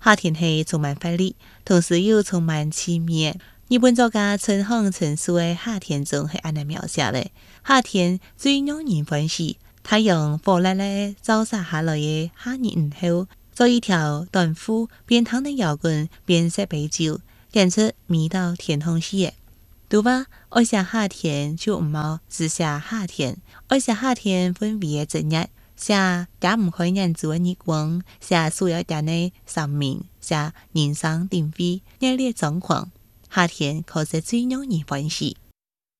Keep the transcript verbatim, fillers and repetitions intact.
夏天是充满活力，同时又充满凄迷。日本作家村上春树的夏天中是安尼描写的：夏天最让人欢喜，太阳火辣辣照洒下来的夏日午后，做一条短裤，边躺在摇滚边喝啤酒，简直美到天空去的。对吧？爱写夏天就唔好只写夏天，爱写夏天分别的节日，寫解唔開人做嘅日光，寫所有人的生命，寫人生定位熱烈狀況。夏天確實最讓人歡喜。